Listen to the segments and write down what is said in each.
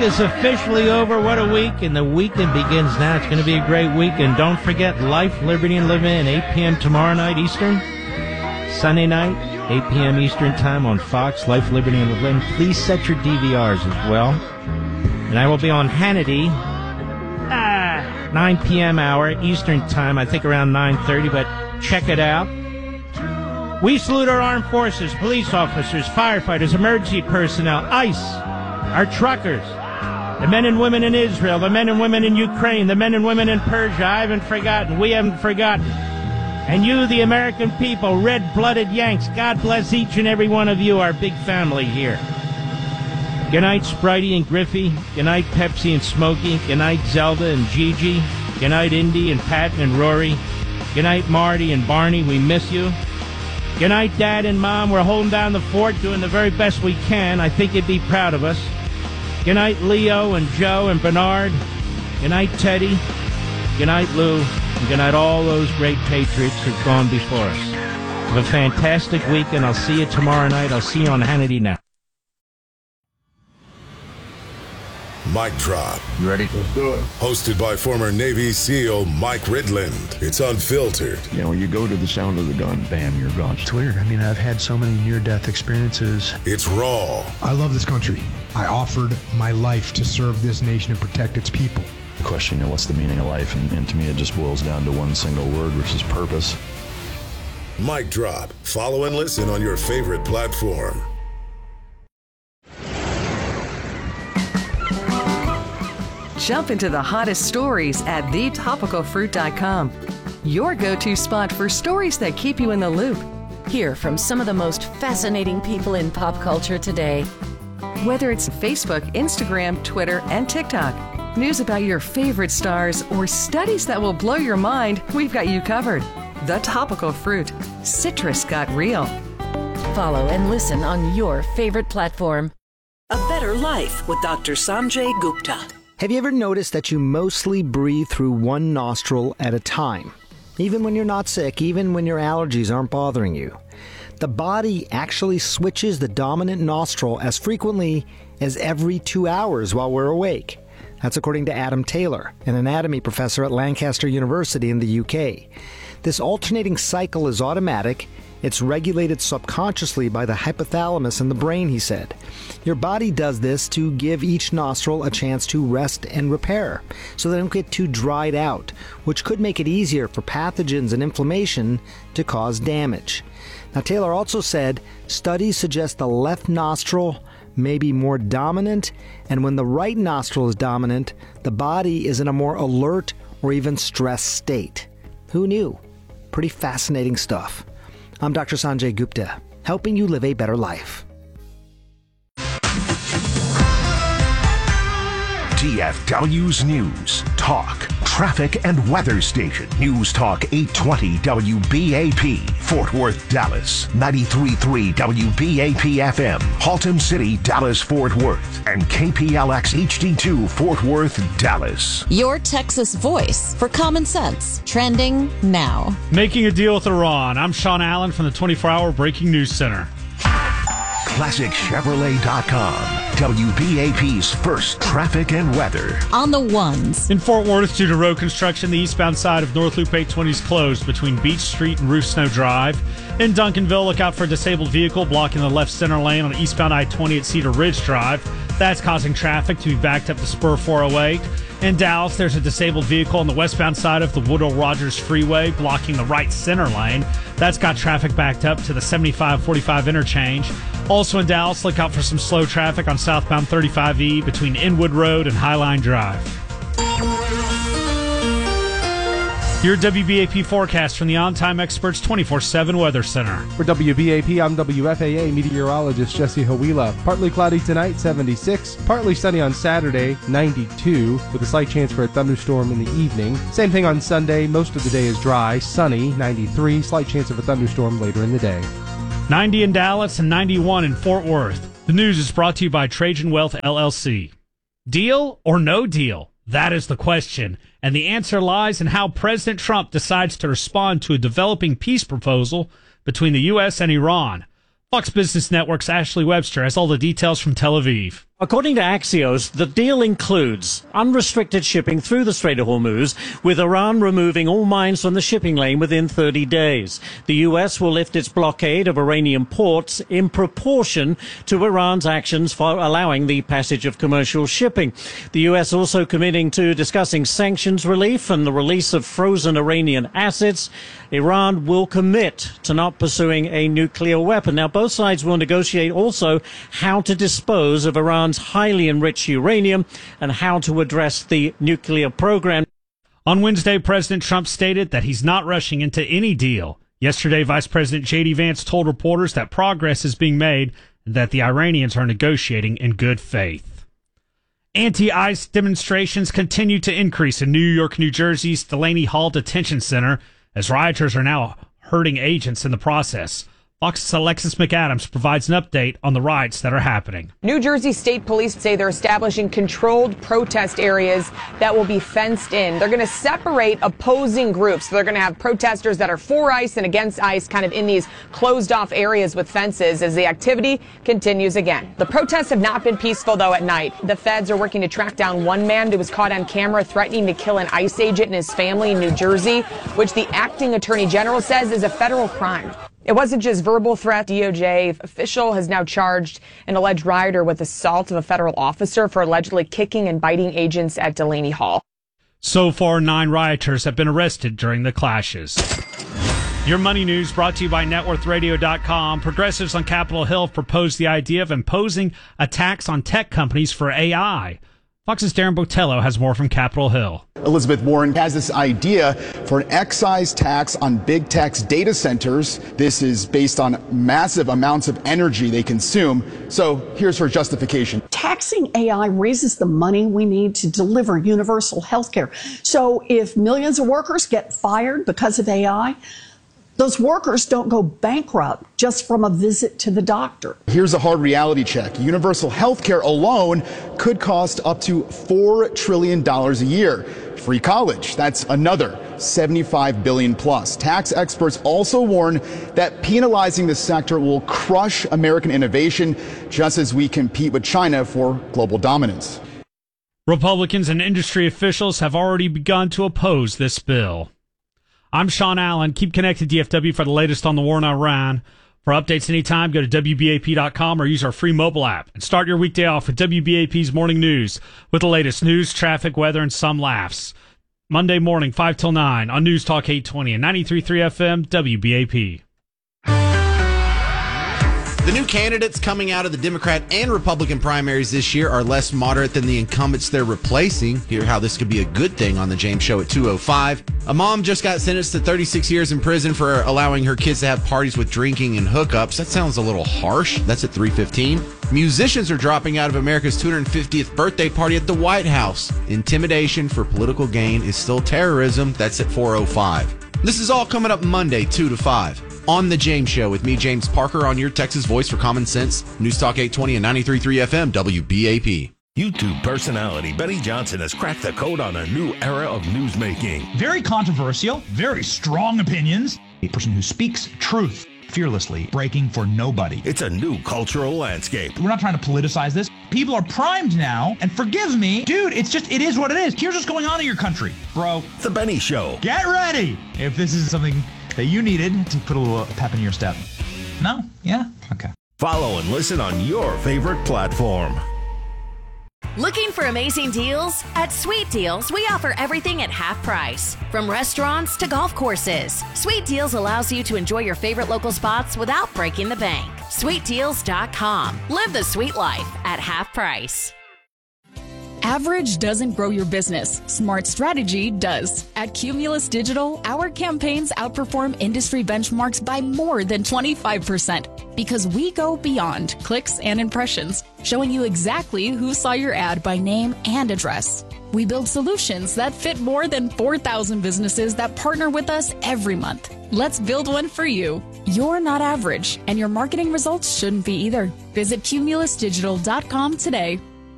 is officially over. What a week, and the weekend begins now. It's going to be a great weekend. Don't forget Life, Liberty, and Levin, 8 p.m. tomorrow night Eastern. Sunday night, 8 p.m. Eastern time on Fox, Life, Liberty, and Levin. Please set your DVRs as well. And I will be on Hannity, 9 p.m. hour Eastern time, I think around 9:30, but check it out. We salute our armed forces, police officers, firefighters, emergency personnel, ICE, our truckers, the men and women in Israel, the men and women in Ukraine, the men and women in Persia. I haven't forgotten. We haven't forgotten. And you, the American people, red-blooded Yanks, God bless each and every one of you, our big family here. Good night, Spritey and Griffey. Good night, Pepsi and Smokey. Good night, Zelda and Gigi. Good night, Indy and Patton and Rory. Good night, Marty and Barney. We miss you. Good night, Dad and Mom. We're holding down the fort, doing the very best we can. I think you'd be proud of us. Good night, Leo and Joe and Bernard. Good night, Teddy. Good night, Lou. And good night, all those great patriots who've gone before us. Have a fantastic weekend. I'll see you tomorrow night. I'll see you on Hannity now. Mic Drop. You ready? Let's do it. Hosted by former Navy SEAL Mike Ridland. It's unfiltered. You know, you go to the sound of the gun, bam, you're gone. It's weird. I mean, I've had so many near-death experiences. It's raw. I love this country. I offered my life to serve this nation and protect its people. The question, you know, what's the meaning of life? And to me, it just boils down to one single word, which is purpose. Mic Drop. Follow and listen on your favorite platform. Jump into the hottest stories at thetopicalfruit.com. Your go-to spot for stories that keep you in the loop. Hear from some of the most fascinating people in pop culture today. Whether it's Facebook, Instagram, Twitter, and TikTok, news about your favorite stars, or studies that will blow your mind, we've got you covered. The Topical Fruit. Citrus got real. Follow and listen on your favorite platform. A Better Life with Dr. Sanjay Gupta. Have you ever noticed that you mostly breathe through one nostril at a time? Even when you're not sick, even when your allergies aren't bothering you. The body actually switches the dominant nostril as frequently as every 2 hours while we're awake. That's according to Adam Taylor, an anatomy professor at Lancaster University in the UK. This alternating cycle is automatic. It's regulated subconsciously by the hypothalamus in the brain, he said. Your body does this to give each nostril a chance to rest and repair, so they don't get too dried out, which could make it easier for pathogens and inflammation to cause damage. Now, Taylor also said studies suggest the left nostril may be more dominant, and when the right nostril is dominant, the body is in a more alert or even stressed state. Who knew? Pretty fascinating stuff. I'm Dr. Sanjay Gupta, helping you live a better life. DFW's News, Talk, Traffic and Weather Station. News Talk 820 WBAP, Fort Worth, Dallas. 93.3 WBAP FM, Haltom City, Dallas, Fort Worth. And KPLX HD2, Fort Worth, Dallas. Your Texas voice for common sense. Trending now. Making a deal with Iran. I'm Sean Allen from the 24-Hour Breaking News Center. ClassicChevrolet.com. WBAP's first traffic and weather. On the ones. In Fort Worth, due to road construction, the eastbound side of North Loop 820 is closed between Beach Street and Roof Snow Drive. In Duncanville, look out for a disabled vehicle blocking the left center lane on eastbound I-20 at Cedar Ridge Drive. That's causing traffic to be backed up to Spur 408. In Dallas, there's a disabled vehicle on the westbound side of the Woodall Rogers Freeway blocking the right center lane. That's got traffic backed up to the 75-45 interchange. Also in Dallas, look out for some slow traffic on southbound 35E between Inwood Road and Highline Drive. Your WBAP forecast from the On-Time Experts 24/7 Weather Center. For WBAP, I'm WFAA meteorologist Jesse Hawila. Partly cloudy tonight, 76. Partly sunny on Saturday, 92, with a slight chance for a thunderstorm in the evening. Same thing on Sunday. Most of the day is dry, sunny, 93. Slight chance of a thunderstorm later in the day. 90 in Dallas and 91 in Fort Worth. The news is brought to you by Trajan Wealth, LLC. Deal or no deal? That is the question. And the answer lies in how President Trump decides to respond to a developing peace proposal between the U.S. and Iran. Fox Business Network's Ashley Webster has all the details from Tel Aviv. According to Axios, the deal includes unrestricted shipping through the Strait of Hormuz, with Iran removing all mines from the shipping lane within 30 days. The U.S. will lift its blockade of Iranian ports in proportion to Iran's actions for allowing the passage of commercial shipping. The U.S. also committing to discussing sanctions relief and the release of frozen Iranian assets. Iran will commit to not pursuing a nuclear weapon. Now, both sides will negotiate also how to dispose of Iran's highly enriched uranium and how to address the nuclear program. On Wednesday, President Trump stated that he's not rushing into any deal. Yesterday, Vice President J.D. Vance told reporters that progress is being made and that the Iranians are negotiating in good faith. Anti-ICE demonstrations continue to increase in New York, New Jersey's Delaney Hall Detention Center, as rioters are now hurting agents in the process. Fox's Alexis McAdams provides an update on the riots that are happening. New Jersey State Police say they're establishing controlled protest areas that will be fenced in. They're going to separate opposing groups. They're going to have protesters that are for ICE and against ICE kind of in these closed off areas with fences as the activity continues again. The protests have not been peaceful, though, at night. The feds are working to track down one man who was caught on camera threatening to kill an ICE agent and his family in New Jersey, which the acting attorney general says is a federal crime. It wasn't just verbal threat. DOJ official has now charged an alleged rioter with assault of a federal officer for allegedly kicking and biting agents at Delaney Hall. So far, 9 rioters have been arrested during the clashes. Your money news brought to you by NetWorthRadio.com. Progressives on Capitol Hill have proposed the idea of imposing a tax on tech companies for AI. Fox's Darren Botello has more from Capitol Hill. Elizabeth Warren has this idea for an excise tax on big tech's data centers. This is based on massive amounts of energy they consume. So here's her justification. Taxing AI raises the money we need to deliver universal health care. So if millions of workers get fired because of AI, those workers don't go bankrupt just from a visit to the doctor. Here's a hard reality check. Universal health care alone could cost up to $4 trillion a year. Free college, that's another $75 billion plus. Tax experts also warn that penalizing the sector will crush American innovation just as we compete with China for global dominance. Republicans and industry officials have already begun to oppose this bill. I'm Sean Allen. Keep connected to DFW for the latest on the war in Iran. For updates anytime, go to WBAP.com or use our free mobile app. And start your weekday off with WBAP's Morning News with the latest news, traffic, weather, and some laughs. Monday morning, 5 till 9 on News Talk 820 and 93.3 FM WBAP. The new candidates coming out of the Democrat and Republican primaries this year are less moderate than the incumbents they're replacing. Hear how this could be a good thing on The James Show at 2:05. A mom just got sentenced to 36 years in prison for allowing her kids to have parties with drinking and hookups. That sounds a little harsh. That's at 3:15. Musicians are dropping out of America's 250th birthday party at the White House. Intimidation for political gain is still terrorism. That's at 4:05. This is all coming up Monday, 2 to 5. On The James Show with me, James Parker, on your Texas voice for common sense. News Talk 820 and 93.3 FM, WBAP. YouTube personality Benny Johnson has cracked the code on a new era of newsmaking. Very controversial, very strong opinions. A person who speaks truth fearlessly, breaking for nobody. It's a new cultural landscape. We're not trying to politicize this. People are primed now, and forgive me, dude, it is what it is. Here's what's going on in your country, bro. The Benny Show. Get ready if this is something that you needed to put a little pep in your step. No? Yeah? Okay. Follow and listen on your favorite platform. Looking for amazing deals? At Sweet Deals, we offer everything at half price. From restaurants to golf courses, Sweet Deals allows you to enjoy your favorite local spots without breaking the bank. SweetDeals.com. Live the sweet life at half price. Average doesn't grow your business. Smart strategy does. At Cumulus Digital, our campaigns outperform industry benchmarks by more than 25% because we go beyond clicks and impressions, showing you exactly who saw your ad by name and address. We build solutions that fit more than 4,000 businesses that partner with us every month. Let's build one for you. You're not average, and your marketing results shouldn't be either. Visit cumulusdigital.com today.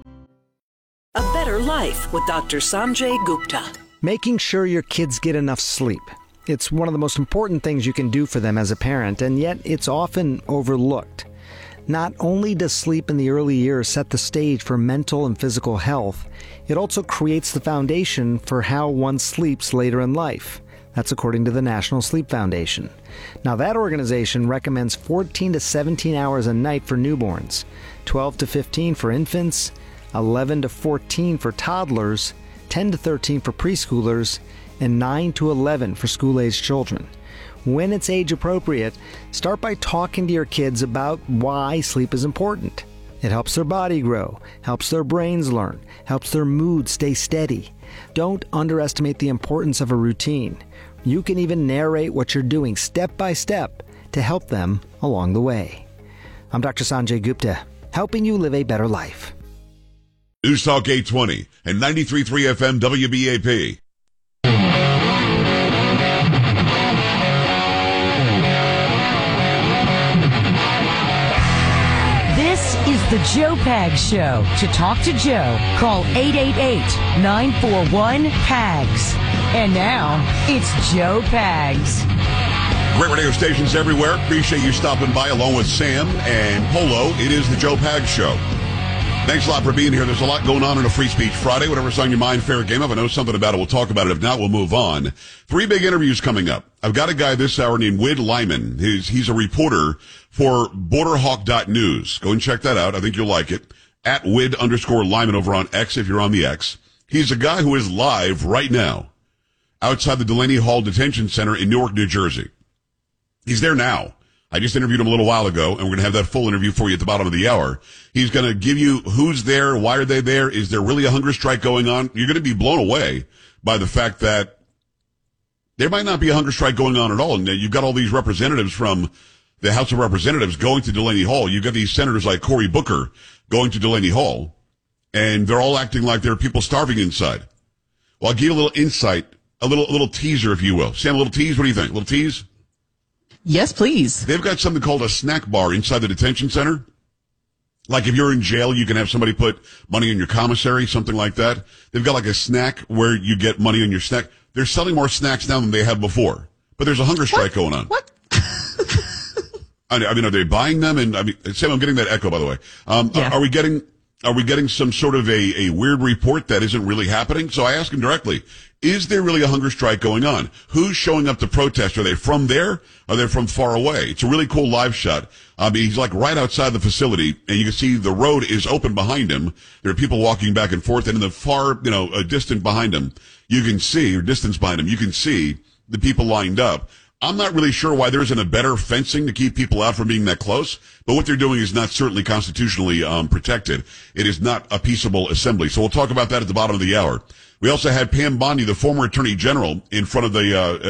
A Better Life with Dr. Sanjay Gupta. Making sure your kids get enough sleep. It's one of the most important things you can do for them as a parent, and yet it's often overlooked. Not only does sleep in the early years set the stage for mental and physical health, it also creates the foundation for how one sleeps later in life. That's according to the National Sleep Foundation. Now, that organization recommends 14 to 17 hours a night for newborns, 12 to 15 for infants, 11 to 14 for toddlers, 10 to 13 for preschoolers, and 9 to 11 for school-aged children. When it's age appropriate, start by talking to your kids about why sleep is important. It helps their body grow, helps their brains learn, helps their mood stay steady. Don't underestimate the importance of a routine. You can even narrate what you're doing step by step to help them along the way. I'm Dr. Sanjay Gupta, helping you live a better life. News Talk 820 and 93.3 FM WBAP. This is the Joe Pags Show. To talk to Joe, call 888-941-PAGS. And now, it's Joe Pags. Great radio stations everywhere. Appreciate you stopping by along with Sam and Polo. It is the Joe Pags Show. Thanks a lot for being here. There's a lot going on a Free Speech Friday. Whatever's on your mind, fair game. If I know something about it, we'll talk about it. If not, we'll move on. 3 big interviews coming up. I've got a guy this hour named Wid Lyman. He's a reporter for BorderHawk.news. Go and check that out. I think you'll like it. At Wid_Lyman over on X if you're on the X. He's a guy who is live right now outside the Delaney Hall Detention Center in Newark, New Jersey. He's there now. I just interviewed him a little while ago, and we're going to have that full interview for you at the bottom of the hour. He's going to give you who's there, why are they there, is there really a hunger strike going on? You're going to be blown away by the fact that there might not be a hunger strike going on at all. And you've got all these representatives from the House of Representatives going to Delaney Hall. You've got these senators like Cory Booker going to Delaney Hall, and they're all acting like there are people starving inside. Well, I'll give you a little insight, a little teaser, if you will. Sam, a little tease? What do you think? A little tease? Yes, please. They've got something called a snack bar inside the detention center. Like if you're in jail, you can have somebody put money in your commissary, something like that. They've got like a snack where you get money on your snack. They're selling more snacks now than they have before. But there's a hunger strike going on. What? I mean, are they buying them? And I mean, Sam, I'm getting that echo, by the way. Yeah. Are we getting some sort of a weird report that isn't really happening? So I asked him directly, is there really a hunger strike going on? Who's showing up to protest? Are they from there? Are they from far away? It's a really cool live shot. He's like right outside the facility, and you can see the road is open behind him. There are people walking back and forth, and in the far, distant behind him, you can see, or distance behind him, you can see the people lined up. I'm not really sure why there isn't a better fencing to keep people out from being that close, but what they're doing is not certainly constitutionally protected. It is not a peaceable assembly. So we'll talk about that at the bottom of the hour. We also had Pam Bondi, the former attorney general, in front of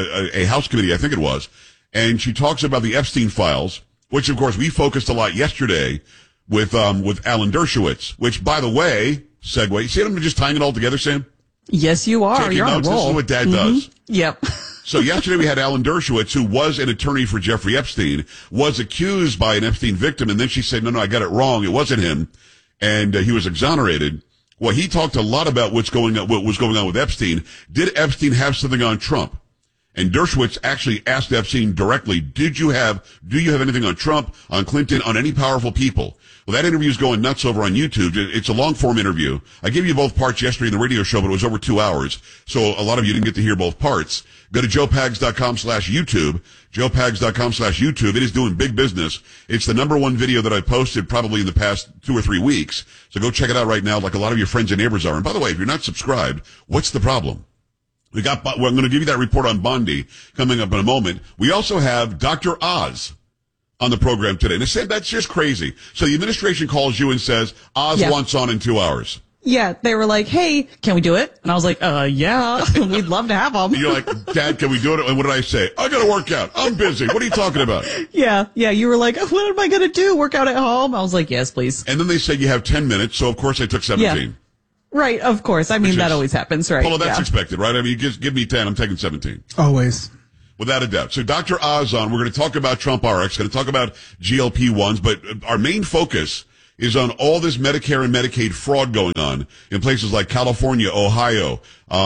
a House committee, I think it was, and she talks about the Epstein files, which of course we focused a lot yesterday with Alan Dershowitz, which, by the way, segue. See, I'm just tying it all together, Sam? Yes, you are. Taking You're on notes. a roll. This is what Dad does. Yep. So yesterday we had Alan Dershowitz, who was an attorney for Jeffrey Epstein, was accused by an Epstein victim, and then she said, no, I got it wrong. It wasn't him. And he was exonerated. Well, he talked a lot about what was going on with Epstein. Did Epstein have something on Trump? And Dershowitz actually asked Epstein directly, do you have anything on Trump, on Clinton, on any powerful people? Well, that interview is going nuts over on YouTube. It's a long-form interview. I gave you both parts yesterday in the radio show, but it was over 2 hours. So a lot of you didn't get to hear both parts. Go to joepags.com/YouTube, joepags.com/YouTube. It is doing big business. It's the number 1 video that I posted probably in the past 2 or 3 weeks. So go check it out right now, like a lot of your friends and neighbors are. And by the way, if you're not subscribed, what's the problem? I'm going to give you that report on Bondi coming up in a moment. We also have Dr. Oz on the program today. And that's just crazy. So the administration calls you and says, Oz wants on in 2 hours. Yeah, they were like, hey, can we do it? And I was like, yeah, we'd love to have them. You're like, Dad, can we do it? And what did I say? I got to work out. I'm busy. What are you talking about? Yeah, you were like, what am I going to do? Work out at home? I was like, yes, please. And then they said you have 10 minutes. So, of course, I took 17. Yeah. Right, of course. I mean, that always happens, right? Well, that's expected, right? I mean, just give me 10. I'm taking 17. Always. Without a doubt. So Dr. Oz on, we're going to talk about Trump RX, going to talk about GLP-1s, but our main focus is on all this Medicare and Medicaid fraud going on in places like California, Ohio,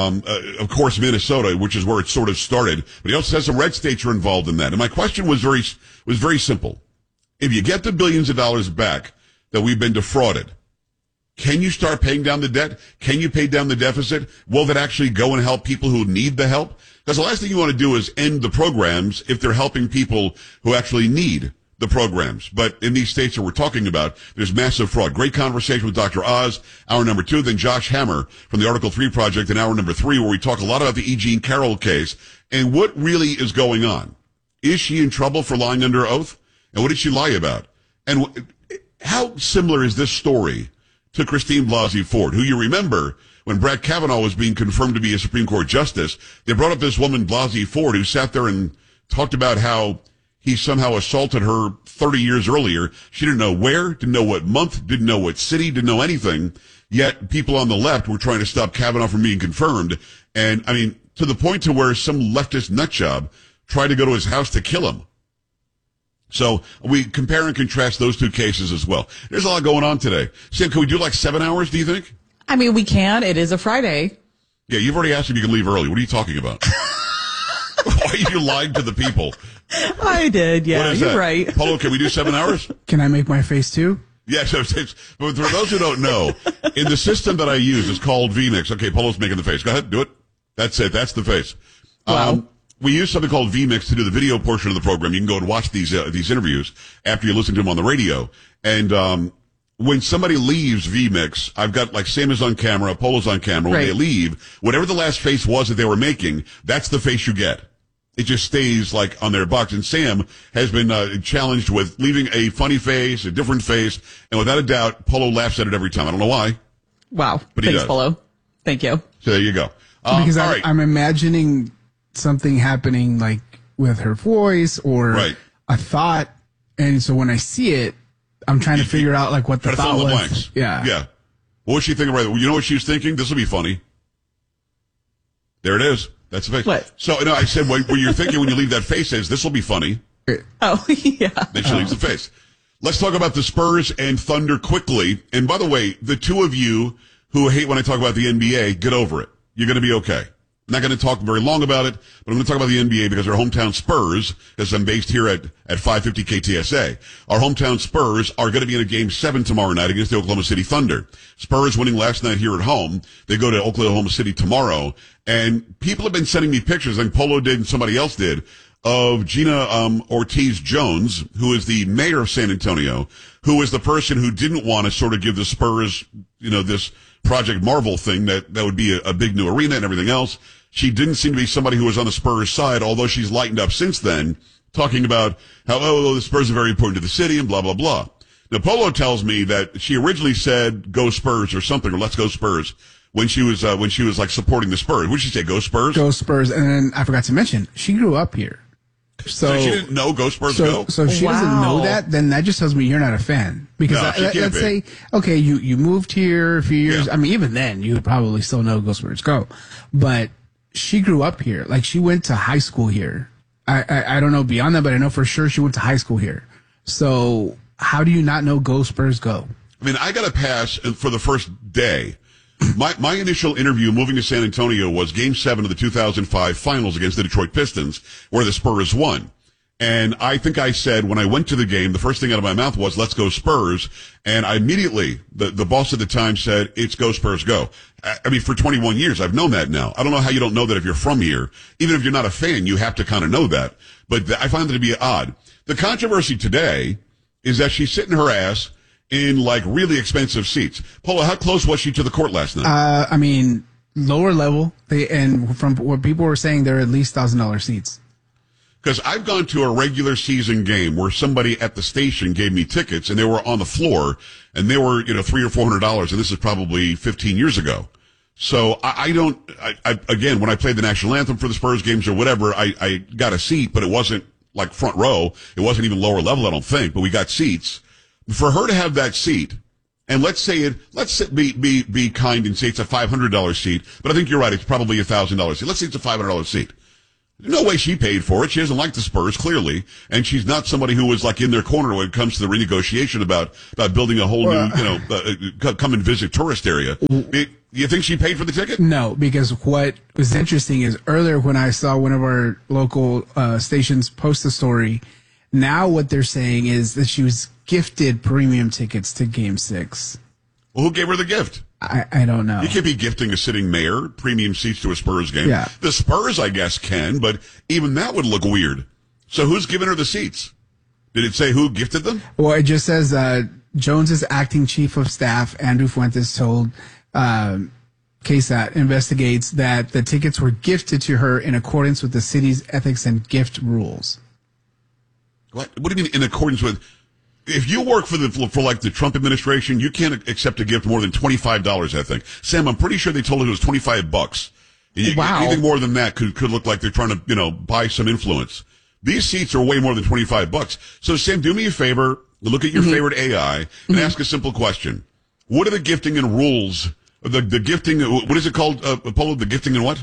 of course, Minnesota, which is where it sort of started. But he also says some red states are involved in that. And my question was very simple. if you get the billions of dollars back that we've been defrauded, can you start paying down the debt? Can you pay down the deficit? Will that actually go and help people who need the help? Because the last thing you want to do is end the programs if they're helping people who actually need the programs. But in these states that we're talking about, there's massive fraud. Great conversation with Dr. Oz, hour number 2. Then Josh Hammer from the Article 3 Project in hour number 3, where we talk a lot about the E. Jean Carroll case and what really is going on. Is she in trouble for lying under oath? And what did she lie about? And how similar is this story to Christine Blasey Ford, who you remember when Brett Kavanaugh was being confirmed to be a Supreme Court justice, they brought up this woman, Blasey Ford, who sat there and talked about how he somehow assaulted her 30 years earlier. She didn't know where, didn't know what month, didn't know what city, didn't know anything. Yet people on the left were trying to stop Kavanaugh from being confirmed. And I mean, to the point to where some leftist nutjob tried to go to his house to kill him. So we compare and contrast those two cases as well. There's a lot going on today. Sam, can we do like 7 hours, do you think? I mean, we can. It is a Friday. Yeah, you've already asked if you can leave early. What are you talking about? Why are you lying to the people? I did, yeah. You're that? right. Polo, can we do 7 hours? Can I make my face too? Yes, but for those who don't know, in the system that I use, it's called vMix. Okay, Polo's making the face. Go ahead, do it. That's it. That's the face. Wow. We use something called vMix to do the video portion of the program. You can go and watch these interviews after you listen to them on the radio. And when somebody leaves vMix, I've got like Sam is on camera, Polo's on camera. When Right. they leave, whatever the last face was that they were making, that's the face you get. It just stays like on their box. And Sam has been challenged with leaving a funny face, a different face, and without a doubt, Polo laughs at it every time. I don't know why. Wow. But he Thanks, does. Polo. Thank you. So there you go. Because all right. I'm imagining something happening like with her voice or a thought. And so when I see it, I'm trying to figure out like what the Try to thought fill in the was. blanks. Yeah. Yeah. What was she thinking right there? You know what she was thinking? This will be funny. There it is. That's the face. What? So, no, I said what you're thinking when you leave that face is, this will be funny. Oh, yeah. Then she leaves the face. Let's talk about the Spurs and Thunder quickly. And by the way, the two of you who hate when I talk about the NBA, get over it. You're going to be okay. I'm not going to talk very long about it, but I'm going to talk about the NBA because our hometown Spurs, because I'm based here at 550 KTSA, our hometown Spurs are going to be in a Game 7 tomorrow night against the Oklahoma City Thunder. Spurs winning last night here at home. They go to Oklahoma City tomorrow. And people have been sending me pictures, like Polo did and somebody else did, of Gina Ortiz-Jones, who is the mayor of San Antonio, who is the person who didn't want to sort of give the Spurs, this Project Marvel thing that would be a big new arena and everything else. She didn't seem to be somebody who was on the Spurs side, although she's lightened up since then, talking about how, the Spurs are very important to the city and blah, blah, blah. Now, Polo tells me that she originally said, go Spurs or something, or let's go Spurs, when she was like supporting the Spurs. What did she say, go Spurs? Go Spurs. And then I forgot to mention, she grew up here. So she didn't know go Spurs go? So if she doesn't know that, then that just tells me you're not a fan. Because No, she can't let's be. say, okay, you moved here a few years. I mean, even then, you would probably still know go Spurs go. But she grew up here. Like, she went to high school here. I don't know beyond that, but I know for sure she went to high school here. So how do you not know go Spurs go? I mean, I got a pass for the first day. My initial interview moving to San Antonio was Game 7 of the 2005 Finals against the Detroit Pistons, where the Spurs won. And I think I said when I went to the game, the first thing out of my mouth was, let's go Spurs. And I immediately, the boss at the time said, it's go Spurs go. I mean, for 21 years, I've known that now. I don't know how you don't know that if you're from here. Even if you're not a fan, you have to kind of know that. But I find that to be odd. The controversy today is that she's sitting her ass in like really expensive seats. Paula, how close was she to the court last night? I mean, lower level. And from what people were saying, they're at least $1,000 seats. Because I've gone to a regular season game where somebody at the station gave me tickets and they were on the floor and they were, $300 or $400. And this is probably 15 years ago. So again, when I played the national anthem for the Spurs games or whatever, I got a seat, but it wasn't like front row. It wasn't even lower level, I don't think, but we got seats. For her to have that seat, and let's be kind and say it's a $500 seat, but I think you're right, it's probably $1,000 seat. Let's say it's a $500 seat. There's no way she paid for it. She doesn't like the Spurs, clearly, and she's not somebody who was like in their corner when it comes to the renegotiation about building a whole new, come and visit tourist area. You think she paid for the ticket? No, because what was interesting is earlier when I saw one of our local stations post a story Now what they're saying is that she was gifted premium tickets to Game 6. Well, who gave her the gift? I don't know. You can't be gifting a sitting mayor premium seats to a Spurs game. Yeah. The Spurs, I guess, can, but even that would look weird. So who's giving her the seats? Did it say who gifted them? Well, it just says Jones's acting chief of staff, Andrew Fuentes, told KSAT investigates that the tickets were gifted to her in accordance with the city's ethics and gift rules. What do you mean in accordance with? If you work for the Trump administration, you can't accept a gift more than $25, I think. Sam, I'm pretty sure they told her it was $25. Wow. Anything more than that could look like they're trying to, buy some influence. These seats are way more than $25. So Sam, do me a favor, look at your favorite AI and ask a simple question. What are the gifting and rules? The gifting, what is it called, Polo? The gifting and what?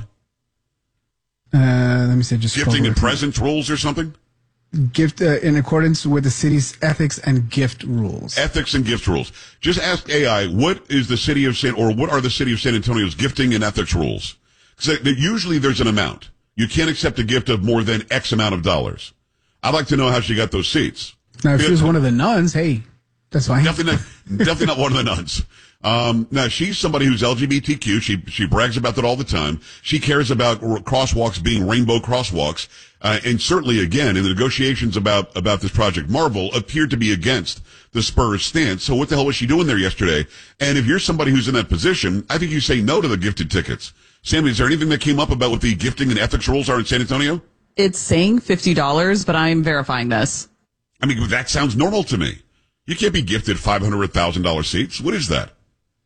Let me say just gifting and presents rules or something? Gift in accordance with the city's ethics and gift rules. Ethics and gift rules. Just ask AI, what is the city of what are the city of San Antonio's gifting and ethics rules? Because usually there's an amount. You can't accept a gift of more than X amount of dollars. I'd like to know how she got those seats. Now, if she was one of the nuns, hey, that's fine. Definitely not one of the nuns. Now she's somebody who's LGBTQ. She brags about that all the time. She cares about crosswalks being rainbow crosswalks. And certainly, again, in the negotiations about this Project Marvel, appeared to be against the Spurs stance. So what the hell was she doing there yesterday? And if you're somebody who's in that position, I think you say no to the gifted tickets. Sammy, is there anything that came up about what the gifting and ethics rules are in San Antonio? It's saying $50, but I'm verifying this. I mean, that sounds normal to me. You can't be gifted $500 or $1,000 seats. What is that?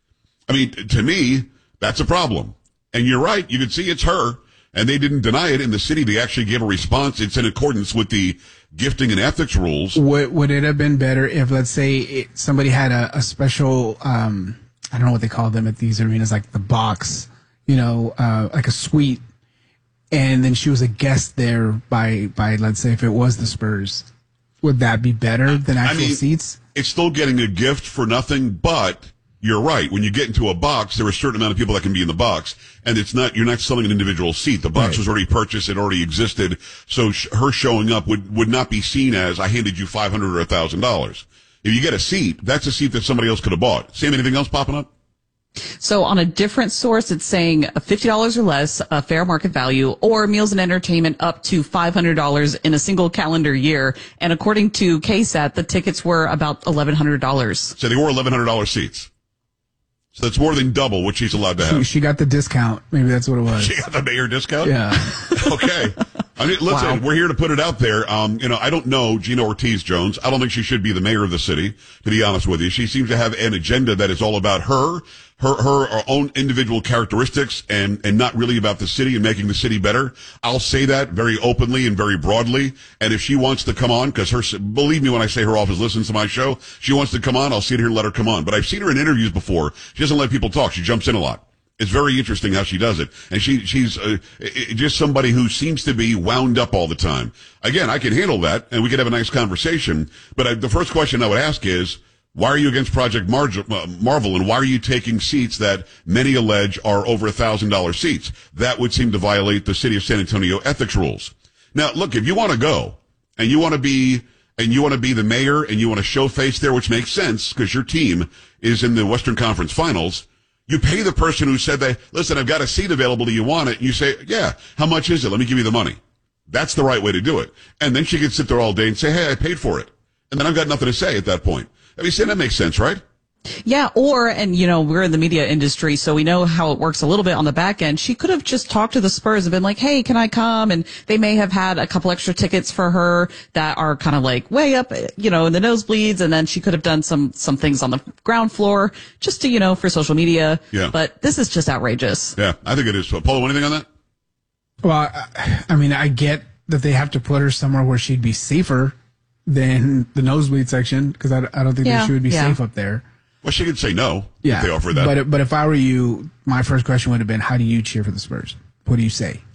I mean, to me, that's a problem. And you're right. You can see it's her. And they didn't deny it in the city. They actually gave a response. It's in accordance with the gifting and ethics rules. Would it have been better if, let's say, somebody had a special, I don't know what they call them at these arenas, like the box, like a suite, and then she was a guest there by let's say, if it was the Spurs. Would that be better than actual seats? It's still getting a gift for nothing, but you're right. When you get into a box, there are a certain amount of people that can be in the box, and you're not selling an individual seat. The box was already purchased. It already existed. So her showing up would not be seen as, I handed you $500 or $1,000. If you get a seat, that's a seat that somebody else could have bought. Sam, anything else popping up? So on a different source, it's saying $50 or less, a fair market value, or meals and entertainment up to $500 in a single calendar year. And according to KSAT, the tickets were about $1,100. So they were $1,100 seats. So that's more than double what she's allowed to have. She got the discount. Maybe that's what it was. She got the mayor discount? Yeah. Okay. I mean, listen, We're here to put it out there. I don't know Gina Ortiz Jones. I don't think she should be the mayor of the city, to be honest with you. She seems to have an agenda that is all about her own individual characteristics and not really about the city and making the city better. I'll say that very openly and very broadly. And if she wants to come on, because believe me when I say her office listens to my show, she wants to come on, I'll sit here and let her come on. But I've seen her in interviews before. She doesn't let people talk. She jumps in a lot. It's very interesting how she does it. And she's just somebody who seems to be wound up all the time. Again, I can handle that, and we could have a nice conversation. But the first question I would ask is, why are you against Project Marvel, and why are you taking seats that many allege are over $1,000 seats? That would seem to violate the city of San Antonio ethics rules. Now, look, if you want to go, and you want to be the mayor, and you want to show face there, which makes sense, because your team is in the Western Conference Finals, you pay the person who said that, listen, I've got a seat available. Do you want it? And you say, yeah, how much is it? Let me give you the money. That's the right way to do it. And then she can sit there all day and say, hey, I paid for it. And then I've got nothing to say at that point. I mean, that makes sense, right? Yeah, we're in the media industry, so we know how it works a little bit on the back end. She could have just talked to the Spurs and been like, hey, can I come? And they may have had a couple extra tickets for her that are kind of like way up, in the nosebleeds. And then she could have done some things on the ground floor just to, for social media. Yeah. But this is just outrageous. Yeah, I think it is. Paulo, anything on that? Well, I mean, I get that they have to put her somewhere where she'd be safer than the nosebleed section, because I don't think that she would be safe up there. Well, she could say no if they offer that. But if I were you, my first question would have been, how do you cheer for the Spurs? What do you say?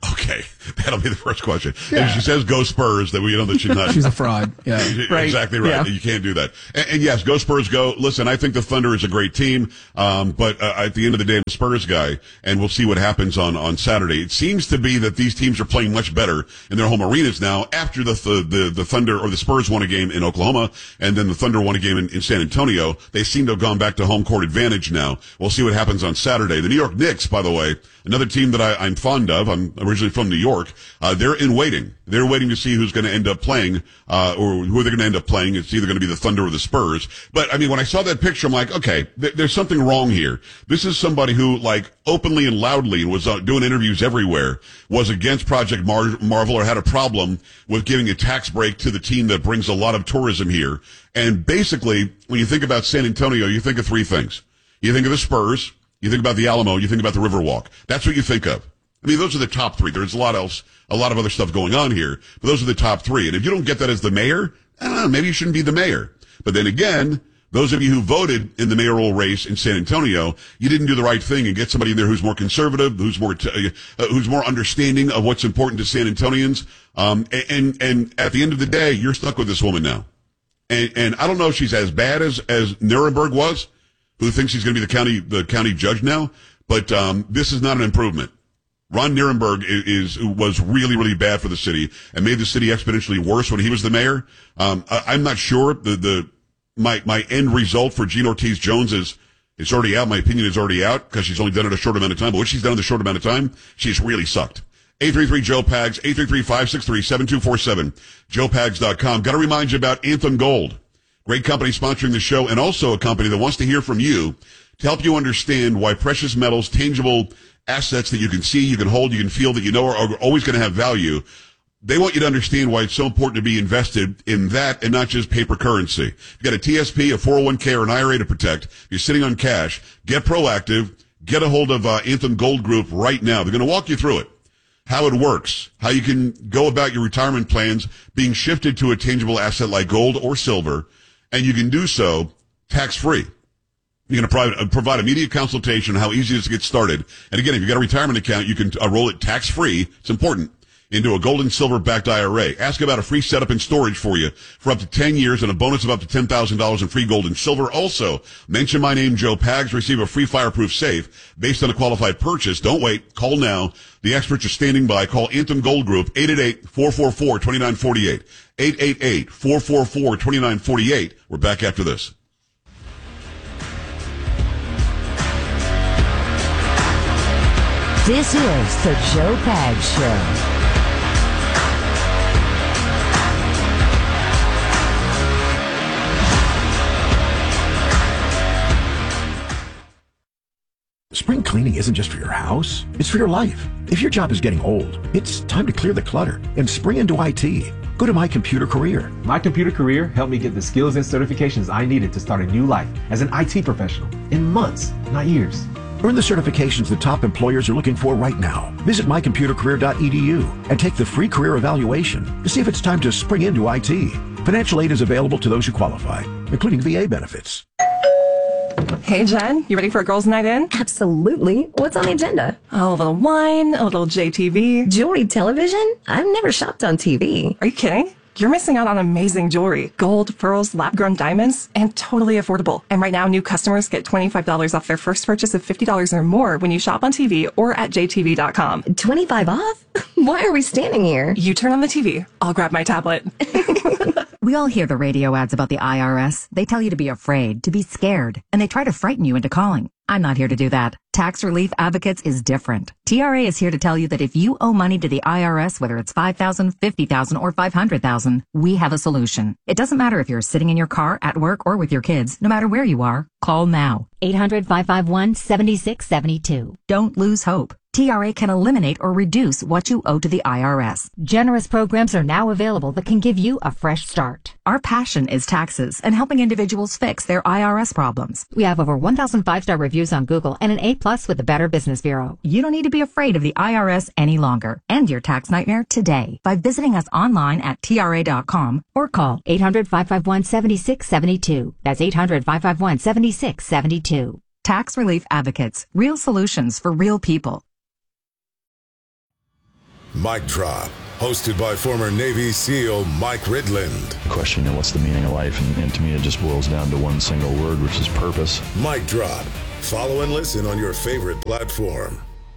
Okay, that'll be the first question. If she says go Spurs, then we know that she's not. She's a fraud. Yeah, right. Exactly right. Yeah. You can't do that. And yes, go Spurs, go. Listen, I think the Thunder is a great team, but at the end of the day, I'm a Spurs guy, and we'll see what happens on Saturday. It seems to be that these teams are playing much better in their home arenas now. After the Thunder or the Spurs won a game in Oklahoma, and then the Thunder won a game in San Antonio, they seem to have gone back to home court advantage now. We'll see what happens on Saturday. The New York Knicks, by the way, another team that I'm fond of. I'm originally from New York. They're in waiting. They're waiting to see who's going to end up playing, or who they're going to end up playing. It's either going to be the Thunder or the Spurs. But I mean, when I saw that picture, I'm like, okay, there's something wrong here. This is somebody who, like, openly and loudly was doing interviews everywhere, was against Project Marvel, or had a problem with giving a tax break to the team that brings a lot of tourism here. And basically, when you think about San Antonio, you think of three things. You think of the Spurs, you think about the Alamo, you think about the Riverwalk. That's what you think of. I mean, those are the top three. There's a lot of other stuff going on here, but those are the top three. And if you don't get that as the mayor, I don't know, maybe you shouldn't be the mayor. But then again, those of you who voted in the mayoral race in San Antonio, you didn't do the right thing and get somebody in there who's more conservative, who's more understanding of what's important to San Antonians. And at the end of the day, you're stuck with this woman now. And I don't know if she's as bad as Nuremberg was, who thinks he's going to be the county judge now, but this is not an improvement. Ron Nuremberg was really, really bad for the city and made the city exponentially worse when he was the mayor. I'm not sure my end result for Jean Ortiz Jones is already out. My opinion is already out because she's only done it a short amount of time. But what she's done in the short amount of time, she's really sucked. 833-JOE-PAGS, 833-563-7247, joepags.com. Got to remind you about Anthem Gold. Great company sponsoring the show, and also a company that wants to hear from you to help you understand why precious metals, tangible assets that you can see, you can hold, you can feel, that you know are always going to have value. They want you to understand why it's so important to be invested in that and not just paper currency. If you got a TSP, a 401k, or an IRA to protect, if you're sitting on cash, get proactive, get a hold of Anthem Gold Group right now. They're going to walk you through it. How it works, how you can go about your retirement plans being shifted to a tangible asset like gold or silver, and you can do so tax-free. You're going to provide immediate consultation on how easy it is to get started. And again, if you've got a retirement account, you can roll it tax-free. It's important. Into a gold and silver-backed IRA. Ask about a free setup and storage for you for up to 10 years and a bonus of up to $10,000 in free gold and silver. Also, mention my name, Joe Pags, receive a free fireproof safe based on a qualified purchase. Don't wait. Call now. The experts are standing by. Call Anthem Gold Group, 888-444-2948. 888-444-2948. We're back after this. This is the Joe Pags Show. Spring cleaning isn't just for your house, it's for your life. If your job is getting old, it's time to clear the clutter and spring into IT. Go to My Computer Career. My Computer Career helped me get the skills and certifications I needed to start a new life as an IT professional in months, not years. Earn the certifications the top employers are looking for right now. Visit mycomputercareer.edu and take the free career evaluation to see if it's time to spring into IT. Financial aid is available to those who qualify, including VA benefits. Hey, Jen, you ready for a girls' night in? Absolutely. What's on the agenda? Oh, a little wine, a little JTV. Jewelry television? I've never shopped on TV. Are you kidding? You're missing out on amazing jewelry. Gold, pearls, lab-grown diamonds, and totally affordable. And right now, new customers get $25 off their first purchase of $50 or more when you shop on TV or at jtv.com. 25 off? Why are we standing here? You turn on the TV. I'll grab my tablet. We all hear the radio ads about the IRS. They tell you to be afraid, to be scared, and they try to frighten you into calling. I'm not here to do that. Tax Relief Advocates is different. TRA is here to tell you that if you owe money to the IRS, whether it's $5,000, $50,000, or $500,000, we have a solution. It doesn't matter if you're sitting in your car, at work, or with your kids. No matter where you are, call now. 800-551-7672. Don't lose hope. TRA can eliminate or reduce what you owe to the IRS. Generous programs are now available that can give you a fresh start. Our passion is taxes and helping individuals fix their IRS problems. We have over 1,000 5-star reviews on Google and an A+ with the Better Business Bureau. You don't need to be afraid of the IRS any longer. End your tax nightmare today by visiting us online at TRA.com or call 800-551-7672. That's 800-551-7672. Tax Relief Advocates. Real solutions for real people. Mic Drop, hosted by former Navy SEAL Mike Ridland. Question, what's the meaning of life? And to me, it just boils down to one single word, which is purpose. Mic Drop. Follow and listen on your favorite platform.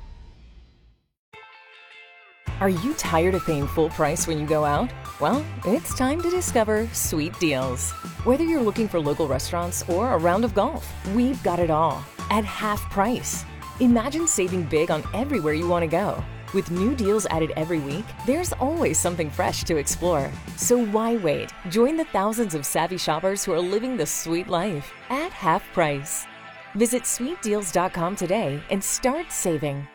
Are you tired of paying full price when you go out? Well, it's time to discover Sweet Deals. Whether you're looking for local restaurants or a round of golf, we've got it all at half price. Imagine saving big on everywhere you want to go. With new deals added every week, there's always something fresh to explore. So why wait? Join the thousands of savvy shoppers who are living the sweet life at half price. Visit sweetdeals.com today and start saving.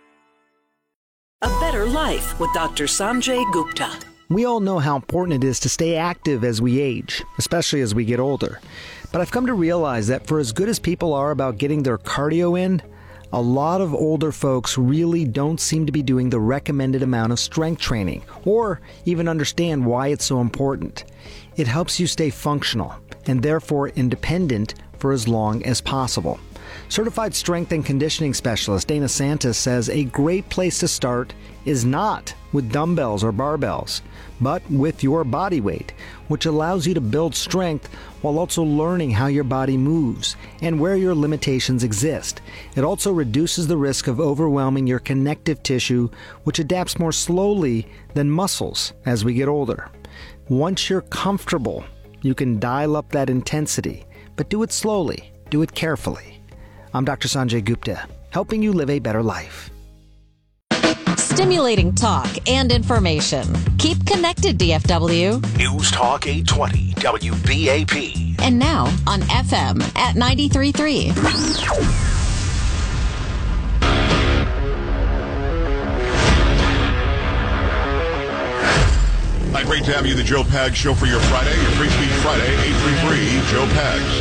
A Better Life with Dr. Sanjay Gupta. We all know how important it is to stay active as we age, especially as we get older. But I've come to realize that for as good as people are about getting their cardio in, a lot of older folks really don't seem to be doing the recommended amount of strength training, or even understand why it's so important. It helps you stay functional, and therefore independent for as long as possible. Certified strength and conditioning specialist Dana Santos says a great place to start is not with dumbbells or barbells, but with your body weight, which allows you to build strength while also learning how your body moves and where your limitations exist. It also reduces the risk of overwhelming your connective tissue, which adapts more slowly than muscles as we get older. Once you're comfortable, you can dial up that intensity, but do it slowly, do it carefully. I'm Dr. Sanjay Gupta, helping you live a better life. Stimulating talk and information. Keep connected, DFW. News Talk 820 WBAP. And now on FM at 93.3. Hi, great to have you, the Joe Pags Show for your Friday, your Free Speech Friday, 833-JOE PAGS,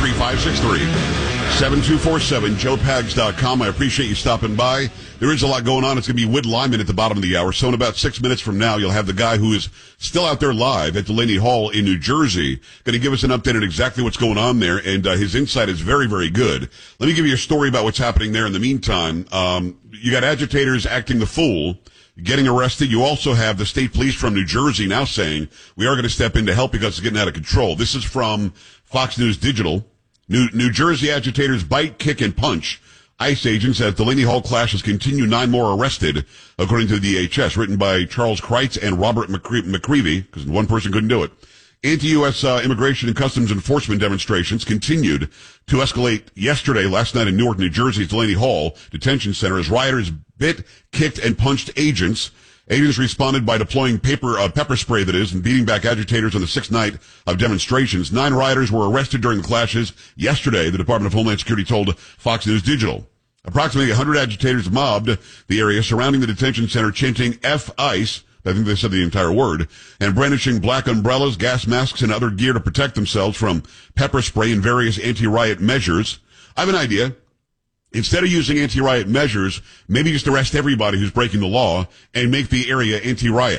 833-563-7247, joepags.com. I appreciate you stopping by. There is a lot going on. It's going to be Wood Lyman at the bottom of the hour. So in about 6 minutes from now, you'll have the guy who is still out there live at Delaney Hall in New Jersey, going to give us an update on exactly what's going on there, and his insight is very, very good. Let me give you a story about what's happening there in the meantime. You got agitators acting the fool, getting arrested. You also have the state police from New Jersey now saying we are going to step in to help because it's getting out of control. This is from Fox News Digital. New Jersey agitators bite, kick, and punch ICE agents as Delaney Hall clashes continue. 9 more arrested, according to the DHS. Written by Charles Kreitz and Robert McCreevy, because one person couldn't do it. Anti-U.S. Immigration and Customs Enforcement demonstrations continued to escalate last night in Newark, New Jersey's Delaney Hall Detention Center as rioters bit, kicked, and punched agents. Agents responded by deploying pepper spray, and beating back agitators on the 6th night of demonstrations. 9 rioters were arrested during the clashes yesterday, the Department of Homeland Security told Fox News Digital. Approximately 100 agitators mobbed the area surrounding the detention center, chanting F ICE, I think they said the entire word, and brandishing black umbrellas, gas masks, and other gear to protect themselves from pepper spray and various anti-riot measures. I have an idea. Instead of using anti-riot measures, maybe just arrest everybody who's breaking the law and make the area anti-riot.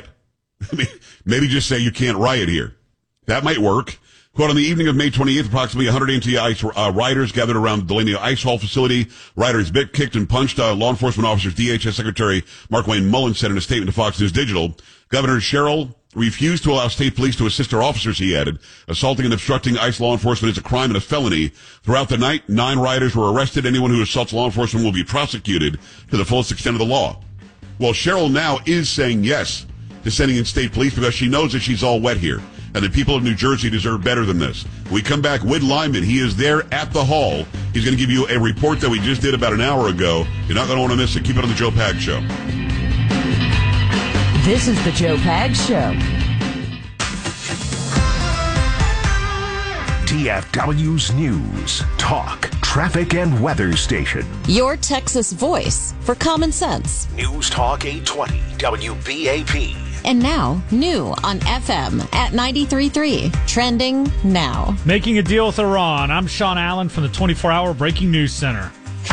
Maybe just say you can't riot here. That might work. Quote, on the evening of May 28th, approximately 100 anti-ICE rioters gathered around the Delaney ICE Hall facility. Rioters bit, kicked, and punched law enforcement officers. DHS Secretary Mark Wayne Mullen said in a statement to Fox News Digital. Governor Sherrill refused to allow state police to assist our officers, he added. Assaulting and obstructing ICE law enforcement is a crime and a felony. Throughout the night, 9 rioters were arrested. Anyone who assaults law enforcement will be prosecuted to the fullest extent of the law. Well, Sherrill now is saying yes to sending in state police because she knows that she's all wet here. And the people of New Jersey deserve better than this. We come back with Lyman. He is there at the hall. He's going to give you a report that we just did about an hour ago. You're not going to want to miss it. Keep it on the Joe Pags Show. This is the Joe Pags Show. DFW's News, Talk, Traffic, and Weather Station. Your Texas voice for common sense. News Talk 820 WBAP. And now, new on FM at 93.3. Trending now. Making a deal with Iran. I'm Sean Allen from the 24-Hour Breaking News Center.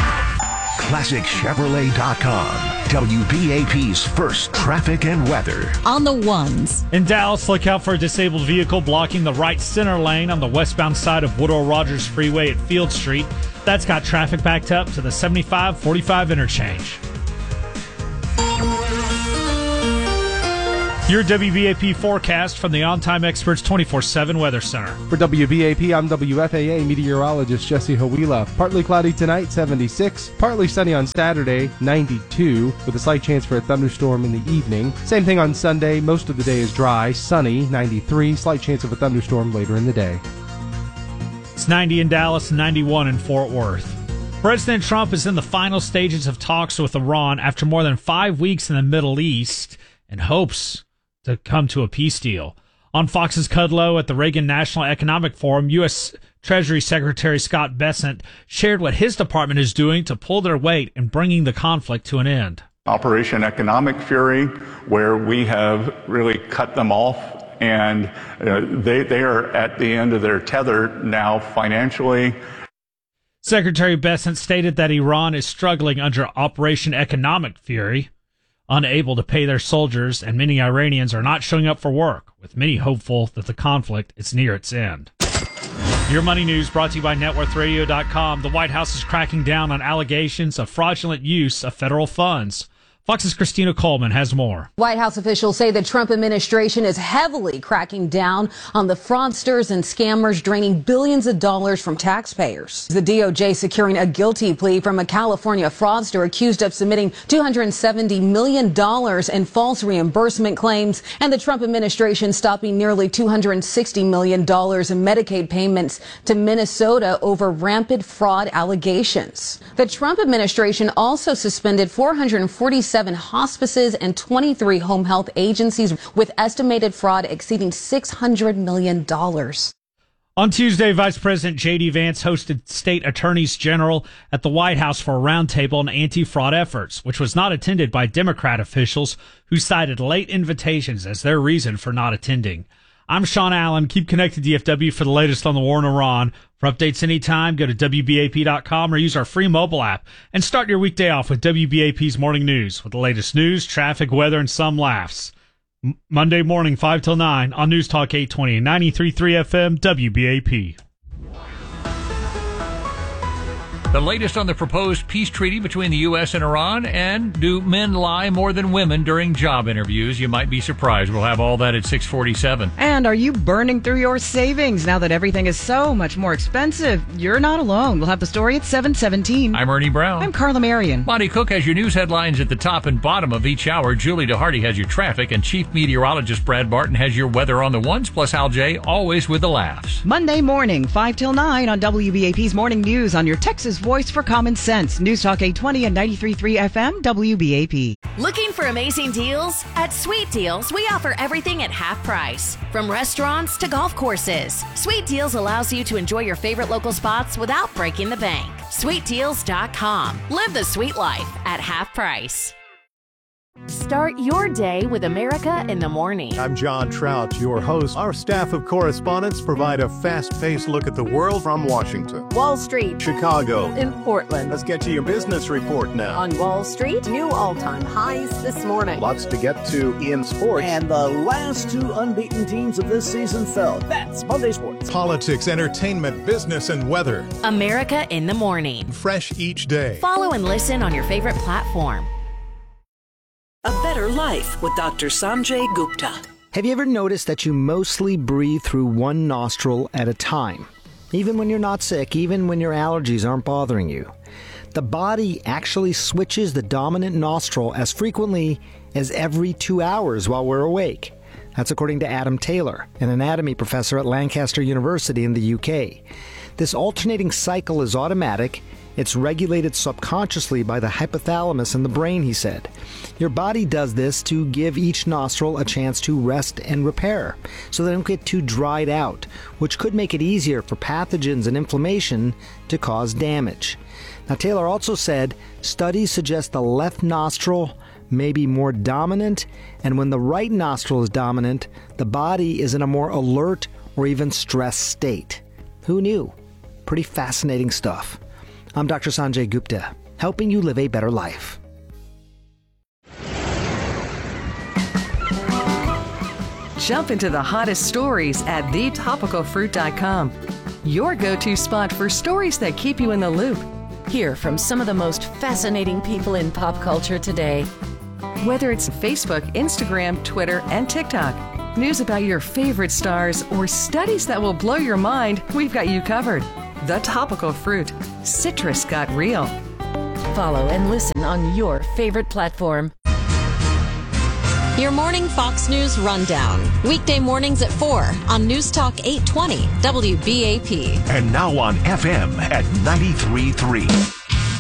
ClassicChevrolet.com. WBAP's first traffic and weather. On the ones. In Dallas, look out for a disabled vehicle blocking the right center lane on the westbound side of Woodrow Rogers Freeway at Field Street. That's got traffic backed up to the 75-45 interchange. Your WBAP forecast from the On-Time Experts 24/7 Weather Center. For WBAP, I'm WFAA meteorologist Jesse Hawila. Partly cloudy tonight, 76. Partly sunny on Saturday, 92, with a slight chance for a thunderstorm in the evening. Same thing on Sunday. Most of the day is dry, sunny, 93. Slight chance of a thunderstorm later in the day. It's 90 in Dallas, 91 in Fort Worth. President Trump is in the final stages of talks with Iran after more than 5 weeks in the Middle East and hopes to come to a peace deal. On Fox's Kudlow at the Reagan National Economic Forum, U.S. Treasury Secretary Scott Bessent shared what his department is doing to pull their weight in bringing the conflict to an end. Operation Economic Fury, where we have really cut them off, and they are at the end of their tether now financially. Secretary Bessent stated that Iran is struggling under Operation Economic Fury, unable to pay their soldiers, and many Iranians are not showing up for work, with many hopeful that the conflict is near its end. Your Money News brought to you by NetworthRadio.com. The White House is cracking down on allegations of fraudulent use of federal funds. Fox's Christina Coleman has more. White House officials say the Trump administration is heavily cracking down on the fraudsters and scammers draining billions of dollars from taxpayers. The DOJ securing a guilty plea from a California fraudster accused of submitting $270 million in false reimbursement claims, and the Trump administration stopping nearly $260 million in Medicaid payments to Minnesota over rampant fraud allegations. The Trump administration also suspended 447 hospices and 23 home health agencies, with estimated fraud exceeding $600 million. On Tuesday, Vice President J.D. Vance hosted state attorneys general at the White House for a roundtable on anti-fraud efforts, which was not attended by Democrat officials who cited late invitations as their reason for not attending. I'm Sean Allen. Keep connected to DFW for the latest on the war in Iran. For updates anytime, go to WBAP.com or use our free mobile app. And start your weekday off with WBAP's Morning News with the latest news, traffic, weather, and some laughs. Monday morning, 5 till 9 on News Talk 820 and 93.3 FM WBAP. The latest on the proposed peace treaty between the U.S. and Iran, and do men lie more than women during job interviews? You might be surprised. We'll have all that at 6:47. And are you burning through your savings now that everything is so much more expensive? You're not alone. We'll have the story at 7:17. I'm Ernie Brown. I'm Carla Marion. Monty Cook has your news headlines at the top and bottom of each hour. Julie DeHarty has your traffic, and Chief Meteorologist Brad Barton has your weather on the ones, plus Hal J, always with the laughs. Monday morning, 5 till 9 on WBAP's Morning News on your Texas Voice for Common Sense. News Talk 820 and 93.3 FM WBAP. Looking for amazing deals? At Sweet Deals, we offer everything at half price. From restaurants to golf courses, Sweet Deals allows you to enjoy your favorite local spots without breaking the bank. SweetDeals.com. Live the sweet life at half price. Start your day with America in the Morning. I'm John Trout, your host. Our staff of correspondents provide a fast-paced look at the world from Washington, Wall Street, Chicago, in Portland. Let's get to your business report now. On Wall Street, new all-time highs this morning. Lots to get to in sports. And the last two unbeaten teams of this season fell. That's Monday Sports. Politics, entertainment, business, and weather. America in the Morning. Fresh each day. Follow and listen on your favorite platform. A Better Life with Dr. Sanjay Gupta. Have you ever noticed that you mostly breathe through one nostril at a time? Even when you're not sick, even when your allergies aren't bothering you. The body actually switches the dominant nostril as frequently as every 2 hours while we're awake. That's according to Adam Taylor, an anatomy professor at Lancaster University in the UK. This alternating cycle is automatic. It's regulated subconsciously by the hypothalamus in the brain, he said. Your body does this to give each nostril a chance to rest and repair, so they don't get too dried out, which could make it easier for pathogens and inflammation to cause damage. Now, Taylor also said studies suggest the left nostril may be more dominant, and when the right nostril is dominant, the body is in a more alert or even stressed state. Who knew? Pretty fascinating stuff. I'm Dr. Sanjay Gupta, helping you live a better life. Jump into the hottest stories at thetopicalfruit.com. Your go-to spot for stories that keep you in the loop. Hear from some of the most fascinating people in pop culture today. Whether it's Facebook, Instagram, Twitter, and TikTok, news about your favorite stars, or studies that will blow your mind, we've got you covered. The Topical Fruit. Citrus got real. Follow and listen on your favorite platform. Your morning Fox News Rundown. Weekday mornings at 4 on News Talk 820 WBAP. And now on FM at 93.3.